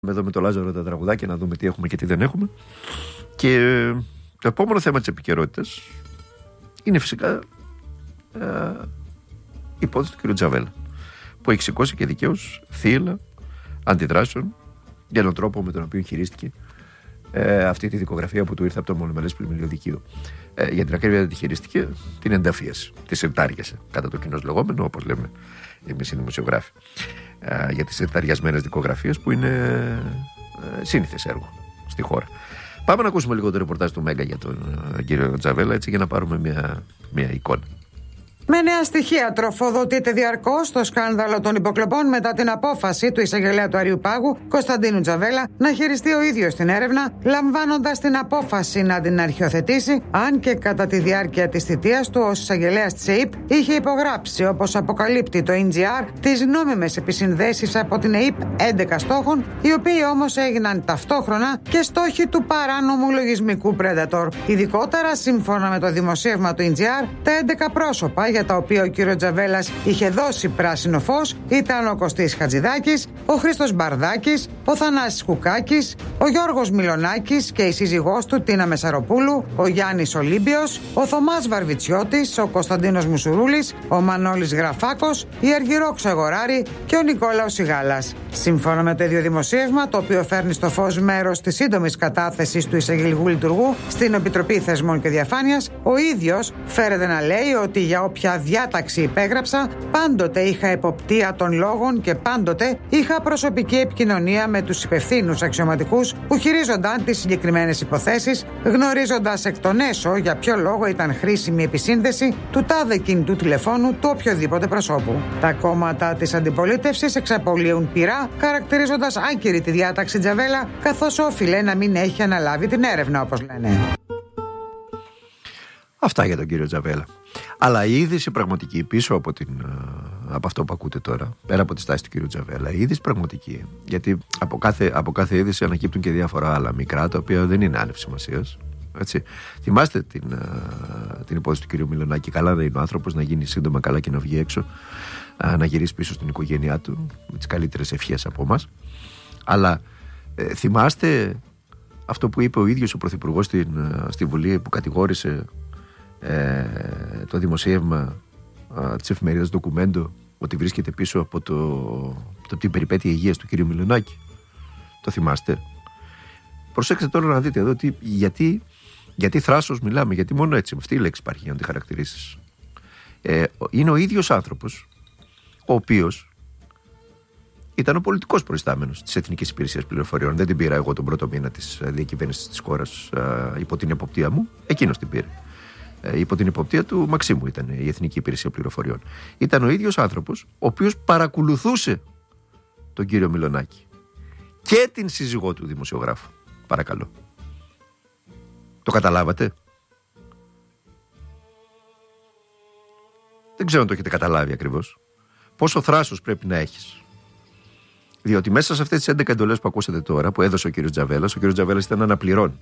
Εδώ με το Λάζαρο τα τραγουδάκια να δούμε τι έχουμε και τι δεν έχουμε. Και το επόμενο θέμα της επικαιρότητας είναι φυσικά η υπόθεση του κ. Τζαβέλα, που έχει σηκώσει και δικαίως θύελλα αντιδράσεων για τον τρόπο με τον οποίο χειρίστηκε αυτή τη δικογραφία που του ήρθε από το Μονομελές Πλημμυριωδικείο. Για την ακρίβεια δεν τη χειρίστηκε, την ενταφίασε, τη συρτάριασε, κατά το κοινώς λεγόμενο, όπως λέμε εμείς οι δημοσιογράφοι, για τις συρταριασμένες δικογραφίες που είναι σύνηθες έργο στη χώρα. Πάμε να ακούσουμε λίγο το ρεπορτάζ του Μέγκα για τον κύριο Τζαβέλα, έτσι, για να πάρουμε μια εικόνα. Με νέα στοιχεία τροφοδοτείται διαρκώς το σκάνδαλο των υποκλοπών μετά την απόφαση του εισαγγελέα του Αριουπάγου, Κωνσταντίνου Τζαβέλα, να χειριστεί ο ίδιος την έρευνα, λαμβάνοντας την απόφαση να την αρχιοθετήσει, αν και κατά τη διάρκεια της θητείας του ως εισαγγελέας της ΕΥΠ είχε υπογράψει, όπως αποκαλύπτει το NGR, τις νόμιμες επισυνδέσεις από την ΕΥΠ 11 στόχων, οι οποίοι όμως έγιναν ταυτόχρονα και στόχοι του παράνομου λογισμικού Predator. Ειδικότερα, σύμφωνα με το δημοσίευμα του NGR, τα 11 πρόσωπα για τα οποία ο κύριος Τζαβέλας είχε δώσει πράσινο φως ήταν ο Κωστής Χατζηδάκης, ο Χρήστος Μπαρδάκης, ο Θανάσης Κουκάκης, ο Γιώργος Μιλονάκης και η σύζυγός του Τίνα Μεσαροπούλου, ο Γιάννης Ολύμπιος, ο Θωμάς Βαρβιτσιώτης, ο Κωνσταντίνος Μουσουρούλης, ο Μανώλης Γραφάκος, η Αργυρόξου Αγοράρη και ο Νικόλαος Σιγάλας. Σύμφωνα με το ίδιο δημοσίευμα, το οποίο φέρνει στο φως μέρος της σύντομης κατάθεσης του εισαγγελικού λειτουργού στην Επιτροπή Θεσμών και Διαφάνειας, ο ίδιος φέρεται να λέει ότι για όποια διάταξη υπέγραψα, πάντοτε είχα εποπτεία των λόγων και πάντοτε είχα προσωπική επικοινωνία με τους υπευθύνους αξιωματικούς που χειρίζονταν τις συγκεκριμένες υποθέσεις, γνωρίζοντας εκ των έσω για ποιο λόγο ήταν χρήσιμη επισύνδεση του τάδε κινητού τηλεφώνου του οποιοδήποτε προσώπου. Τα κόμματα της αντιπολίτευσης εξαπολύουν πειρά, χαρακτηρίζοντας άκυρη τη διάταξη Τζαβέλα, καθώς όφιλε να μην έχει αναλάβει την έρευνα, όπως λένε. Αυτά για τον κύριο Τζαβέλα. Αλλά η είδηση πραγματική πίσω από αυτό που ακούτε τώρα, πέρα από τη στάση του κύριου Τζαβέλα, η είδηση πραγματική, γιατί από κάθε είδηση ανακύπτουν και διάφορα άλλα μικρά, τα οποία δεν είναι άνευ σημασίας. Θυμάστε την υπόθεση του κύριου Μιλονάκη? Καλά να είναι ο άνθρωπος, να γίνει σύντομα καλά και να βγει έξω, να γυρίσει πίσω στην οικογένειά του, με τις καλύτερες ευχές από εμάς. Αλλά θυμάστε αυτό που είπε ο ίδιος ο Πρωθυπουργός στη Βουλή, που κατηγόρησε το δημοσίευμα της εφημερίδας Ντοκουμέντο ότι βρίσκεται πίσω από την περιπέτεια υγείας του κυρίου Μιλονάκη? Το θυμάστε? Προσέξτε τώρα να δείτε εδώ γιατί θράσος μιλάμε, γιατί μόνο έτσι, αυτή η λέξη υπάρχει για να τη χαρακτηρίσεις. Είναι ο ίδιος άνθρωπος ο οποίος ήταν ο πολιτικός προϊστάμενος της Εθνικής Υπηρεσίας Πληροφοριών. Δεν την πήρα εγώ τον πρώτο μήνα της διακυβέρνησης της χώρας υπό την εποπτεία μου, εκείνος την πήρε. Υπό την υποπτεία του Μαξίμου ήταν η Εθνική Υπηρεσία Πληροφοριών. Ήταν ο ίδιος άνθρωπος ο οποίος παρακολουθούσε τον κύριο Μιλονάκη και την σύζυγό του δημοσιογράφου. Παρακαλώ. Το καταλάβατε? Δεν ξέρω αν το έχετε καταλάβει ακριβώς. Πόσο θράσος πρέπει να έχεις. Διότι μέσα σε αυτές τις 11 εντολές που ακούσατε τώρα, που έδωσε ο κύριος Τζαβέλας, ο κύριος Τζαβέλας ήταν αναπληρών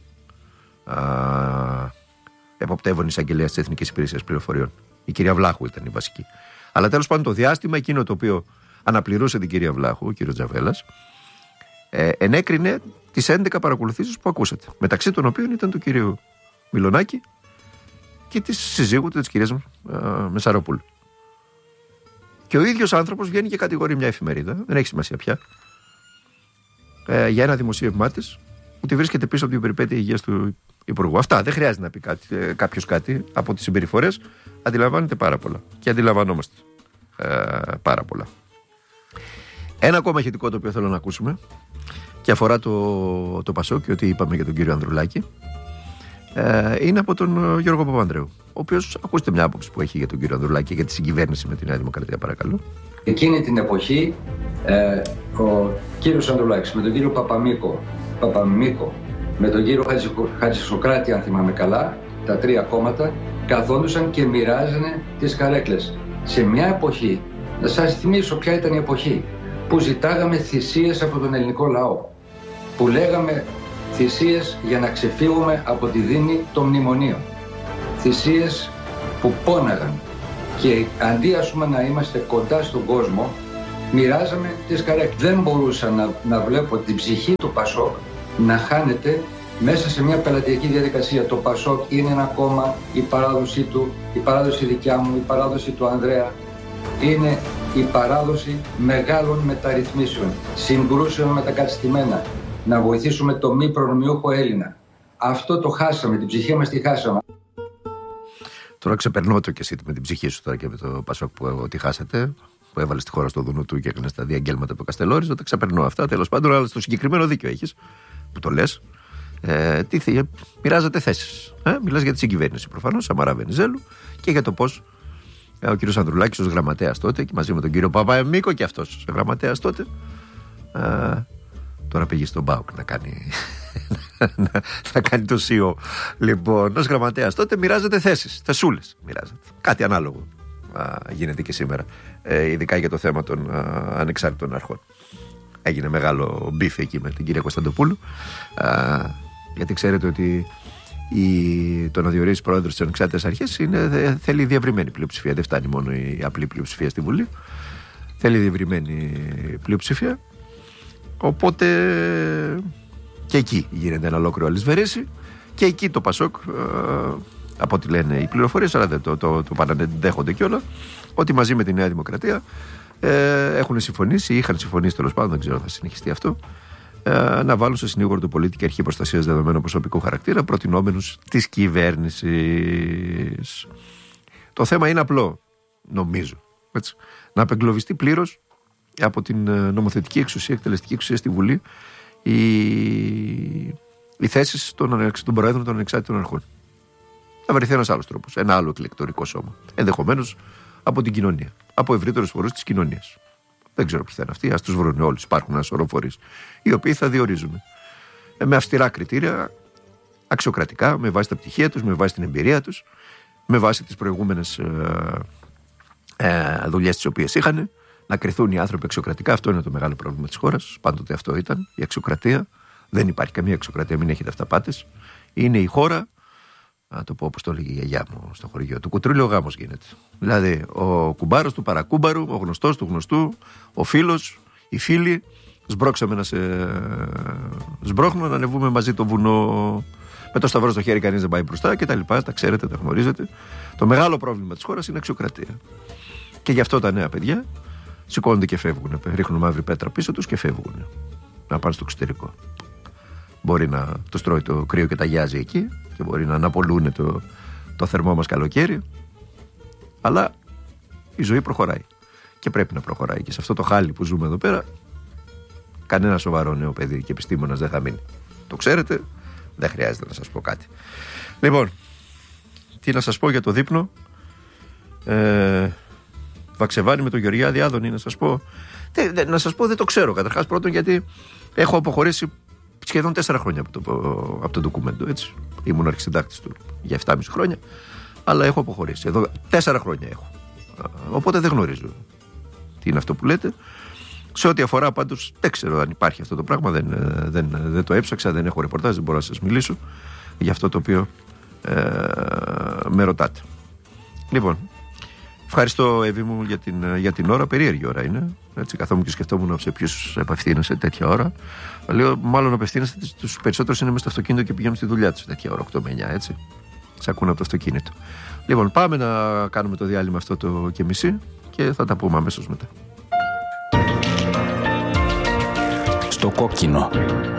εποπτεύων εισαγγελέας της Εθνικής Υπηρεσίας Πληροφοριών. Η κυρία Βλάχου ήταν η βασική. Αλλά τέλος πάντων το διάστημα εκείνο το οποίο αναπληρούσε την κυρία Βλάχου, ο κύριος Τζαβέλας, ενέκρινε τις 11 παρακολουθήσεις που ακούσατε. Μεταξύ των οποίων ήταν του κυρίου Μιλονάκη και της συζύγου του, της κυρίας Μεσαροπούλου. Και ο ίδιος άνθρωπος βγαίνει και κατηγορεί μια εφημερίδα, δεν έχει σημασία πια, για ένα δημοσίευμά της, ότι βρίσκεται πίσω από την περιπέτεια υγείας του Υπουργού. Αυτά, δεν χρειάζεται να πει κάποιος κάτι. Από τις συμπεριφορές αντιλαμβάνεται πάρα πολλά. Και αντιλαμβανόμαστε πάρα πολλά. Ένα ακόμα ηχητικό το οποίο θέλω να ακούσουμε και αφορά το Πασόκ και ό,τι είπαμε για τον κύριο Ανδρουλάκη, είναι από τον Γιώργο Παπανδρέου, ο οποίος, ακούστε μια άποψη που έχει για τον κύριο Ανδρουλάκη, για τη συγκυβέρνηση με τη Νέα Δημοκρατία, παρακαλώ. Εκείνη την εποχή ο κύριος Ανδρουλάκης με τον κύριο Παπαμίκο, με τον κύριο Χατζησοκράτη, αν θυμάμαι καλά, τα τρία κόμματα καθόντουσαν και μοιράζανε τις καρέκλες. Σε μια εποχή, να σας θυμίσω ποια ήταν η εποχή, που ζητάγαμε θυσίες από τον ελληνικό λαό, που λέγαμε θυσίες για να ξεφύγουμε από τη δίνη των μνημονίων, θυσίες που πόναγαν, και αντί να είμαστε κοντά στον κόσμο, Μοιράζαμε τις καρέκλες. Δεν μπορούσα να βλέπω την ψυχή του Πασόκ να χάνεται μέσα σε μια πελατειακή διαδικασία. Το Πασόκ είναι ένα κόμμα, η παράδοση του, η παράδοση δικιά μου, η παράδοση του Ανδρέα, είναι η παράδοση μεγάλων μεταρρυθμίσεων, συγκρούσεων με τα κατεστημένα, να βοηθήσουμε το μη προνομιούχο Έλληνα. Αυτό το χάσαμε, την ψυχή μας τη χάσαμε. Τώρα ξεπερνώ το και εσύ με την ψυχή σου τώρα και με το Πασόκ που τη χάσατε, που έβαλε τη χώρα στο δούνο του και έκανε τα διαγγέλματα του Καστελόριζο. Τα ξεπερνώ αυτά. Τέλος πάντων, αλλά στο συγκεκριμένο δίκιο έχεις που το λες. Μοιράζεται θέσεις. Μιλάς για τη συγκυβέρνηση προφανώς, Σαμαρά Βενιζέλου, και για το πώς ο κύριος Ανδρουλάκης ως γραμματέας τότε και μαζί με τον κύριο Παπαμίκο και αυτός ως γραμματέας τότε. Τώρα πήγε στον ΠΑΟΚ να κάνει. Θα κάνει το ΣΥΟ. Λοιπόν, ως γραμματέας τότε μοιράζεται θέσεις, θεσούλες μοιράζεται. Κάτι ανάλογο γίνεται και σήμερα, ειδικά για το θέμα των ανεξάρτητων αρχών. Έγινε μεγάλο μπίφ εκεί με την κυρία Κωνσταντοπούλου, γιατί ξέρετε ότι το να διορίσει πρόεδρος της ανεξάρτητες αρχές θέλει διευρυμένη πλειοψηφία. Δεν φτάνει μόνο η απλή πλειοψηφία στη Βουλή. Θέλει διευρυμένη πλειοψηφία. Οπότε και εκεί γίνεται ένα ολόκληρο αλυσβερίσι. Και εκεί το Πασόκ, από ό,τι λένε οι πληροφορίες, αλλά δεν το παραδέχονται κιόλα, ότι μαζί με τη Νέα Δημοκρατία έχουν συμφωνήσει, είχαν συμφωνήσει τέλος πάντων, δεν ξέρω αν θα συνεχιστεί αυτό, να βάλουν σε συνήγορο του πολίτη και αρχή προστασίας δεδομένων προσωπικού χαρακτήρα προτινόμενους της κυβέρνησης. Το θέμα είναι απλό, νομίζω. Έτσι. Να απεγκλωβιστεί πλήρως από την νομοθετική εξουσία, εκτελεστική εξουσία στη Βουλή οι θέσεις των προέδρων των ανεξάρτητων αρχών. Θα βρεθεί ένας άλλος τρόπος, ένα άλλο εκλεκτορικό σώμα. Ενδεχομένως από την κοινωνία, από ευρύτερους φορείς της κοινωνίας. Δεν ξέρω ποιοι θα είναι αυτοί, ας τους βρουν όλους. Υπάρχουν ένα σωρό φορείς, οι οποίοι θα διορίζουν με αυστηρά κριτήρια, αξιοκρατικά, με βάση τα πτυχία τους, με βάση την εμπειρία τους, με βάση τις προηγούμενες δουλειές τις οποίες είχαν, να κριθούν οι άνθρωποι αξιοκρατικά. Αυτό είναι το μεγάλο πρόβλημα της χώρας. Πάντοτε αυτό ήταν, η αξιοκρατία. Δεν υπάρχει καμία αξιοκρατία, μην έχετε αυταπάτες. Είναι η χώρα, να το πω όπως το έλεγε η γιαγιά μου στο χωριό, του κουτρούλιο γάμος γίνεται. Δηλαδή, ο κουμπάρος του παρακούμπαρου, ο γνωστός του γνωστού, ο φίλος, οι φίλοι, σμπρώξαμε να σε σμπρώχνουμε, να ανεβούμε μαζί το βουνό. Με το σταυρό στο χέρι κανείς δεν πάει μπροστά και τα λοιπά. Τα ξέρετε, τα γνωρίζετε. Το μεγάλο πρόβλημα της χώρας είναι η αξιοκρατία. Και γι' αυτό τα νέα παιδιά σηκώνονται και φεύγουν. Ρίχνουν μαύρη πέτρα πίσω τους και φεύγουν. Να πάνε στο εξωτερικό. Μπορεί να το τρώει το κρύο και τα γιάζει εκεί και μπορεί να αναπολούν το θερμό μας καλοκαίρι. Αλλά η ζωή προχωράει. Και πρέπει να προχωράει. Και σε αυτό το χάλι που ζούμε εδώ πέρα, κανένα σοβαρό νέο παιδί και επιστήμονας δεν θα μείνει. Το ξέρετε, δεν χρειάζεται να σας πω κάτι. Λοιπόν, τι να σας πω για το δείπνο. Βαξεβάνη με τον Γεωργιάδη Άδωνη, να σας πω. Να σας πω, δεν το ξέρω. Καταρχάς, πρώτον, γιατί έχω αποχωρήσει σχεδόν 4 χρόνια από το ντοκουμέντο. Έτσι. Ήμουν αρχισυντάκτης του για 7,5 χρόνια, αλλά έχω αποχωρήσει. Εδώ 4 χρόνια έχω. Οπότε δεν γνωρίζω τι είναι αυτό που λέτε. Σε ό,τι αφορά πάντως, δεν ξέρω αν υπάρχει αυτό το πράγμα. Δεν το έψαξα, δεν έχω ρεπορτάζ, δεν μπορώ να σας μιλήσω για αυτό το οποίο με ρωτάτε. Λοιπόν, ευχαριστώ, Εύη μου, για την ώρα. Περίεργη ώρα είναι. Έτσι, καθόμουν και σκεφτόμουν σε ποιους απευθύνεσαι τέτοια ώρα. Λέω, μάλλον απευθύνεστε στους περισσότερους είναι μέσα στο αυτοκίνητο και πηγαίνουν στη δουλειά τους τέτοια ώρα, 8 με 9, έτσι. Σε ακούνε από το αυτοκίνητο. Λοιπόν, πάμε να κάνουμε το διάλειμμα αυτό το και μισή και θα τα πούμε αμέσως μετά. Στο κόκκινο.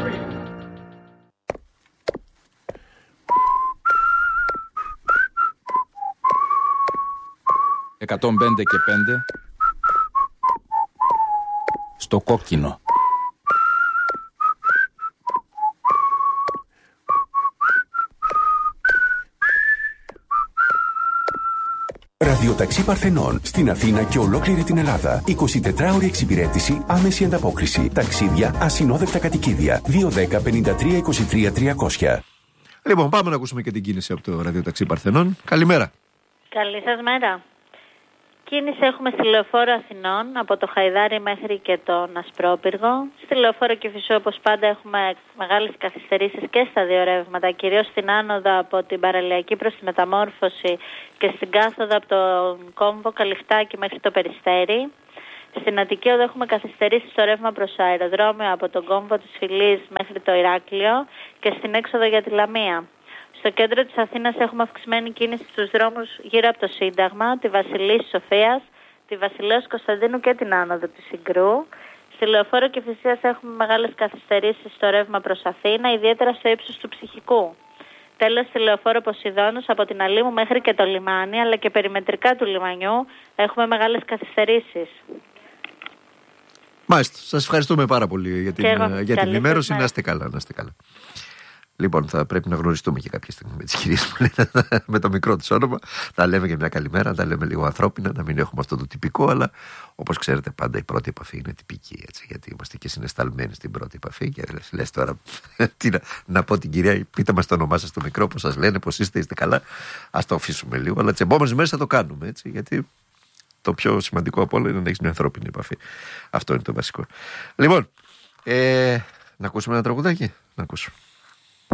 «105 και 5» στο κόκκινο. Ραδιοταξί Παρθενών στην Αθήνα και ολόκληρη την Ελλάδα. 24ωρη εξυπηρέτηση, άμεση ανταπόκριση. Ταξίδια, ασυνόδευτα κατοικίδια. 210 53 23 300. Λοιπόν, πάμε να ακούσουμε και την κίνηση από το Ραδιοταξί Παρθενών. Καλημέρα. Καλή σας μέρα. Κίνηση έχουμε στη Λεωφόρο Αθηνών, από το Χαϊδάρι μέχρι και τον Ασπρόπυργο. Στη Λεωφόρο Κηφισού, όπως πάντα, έχουμε μεγάλες καθυστερήσεις και στα δύο ρεύματα, κυρίως στην άνοδο από την Παραλιακή προς τη Μεταμόρφωση και στην κάθοδο από τον Κόμβο Καλυφτάκη μέχρι το Περιστέρι. Στην Αττική Οδό έχουμε καθυστερήσει στο ρεύμα προς το αεροδρόμιο από τον κόμβο της Φυλής μέχρι το Ηράκλειο και στην έξοδο για τη Λαμία. Στο κέντρο της Αθήνας έχουμε αυξημένη κίνηση στους δρόμους γύρω από το Σύνταγμα, τη Βασιλής Σοφίας, τη Βασιλέως Κωνσταντίνου και την άνοδο της Συγκρού. Στη Λεωφόρο Κηφισίας έχουμε μεγάλες καθυστερήσεις στο ρεύμα προς Αθήνα, ιδιαίτερα στο ύψος του Ψυχικού. Τέλος, στη Λεωφόρο Ποσειδώνος από την Αλήμου μέχρι και το λιμάνι, αλλά και περιμετρικά του λιμανιού, έχουμε μεγάλες καθυστερήσεις. Μάλιστα. Σας ευχαριστούμε πάρα πολύ για την ενημέρωση. Να είστε καλά, να είστε καλά. Λοιπόν, θα πρέπει να γνωριστούμε και κάποια στιγμή με τις κυρίες που λένε με το μικρό της όνομα. Να λέμε και μια καλημέρα, να τα λέμε λίγο ανθρώπινα, να μην έχουμε αυτό το τυπικό, αλλά όπως ξέρετε, πάντα η πρώτη επαφή είναι τυπική, έτσι, γιατί είμαστε και συναισθαλμένοι στην πρώτη επαφή. Και λες τώρα, τι να πω την κυρία, πείτε μας το όνομά σας στο μικρό, πώς σας λένε, πώς είστε καλά. Ας το αφήσουμε λίγο, αλλά τις επόμενες μέρες θα το κάνουμε, έτσι, γιατί το πιο σημαντικό από όλα είναι να έχεις μια ανθρώπινη επαφή. Αυτό είναι το βασικό. Λοιπόν, να ακούσουμε ένα τραγουδάκι. Να ακούσουμε.